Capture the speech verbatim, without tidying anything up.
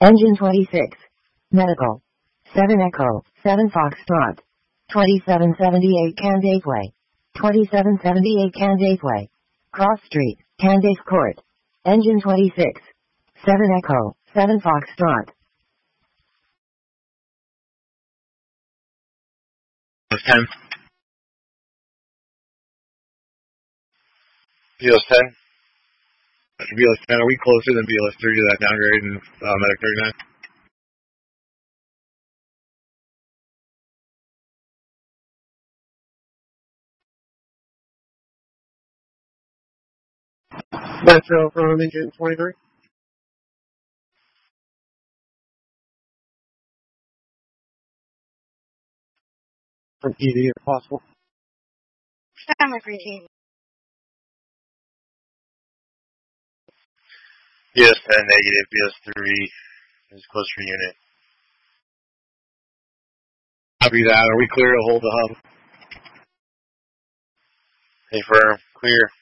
Engine twenty-six. Medical. seven Echo, seven Foxtrot. twenty-seven seventy-eight Candace Way. twenty-seven seventy-eight Candace Way. Cross Street, Candace Court. Engine twenty-six. seven Echo, seven Foxtrot. ten. B L S ten. B L S ten, are we closer than B L S three to that downgrade in uh, Medic thirty-nine? Metro from engine twenty-three. From E D if possible. I'm agreeing. B L S ten negative, B L S three is close for unit. Copy that. Are we clear to hold the hub? Hey, firm. Clear.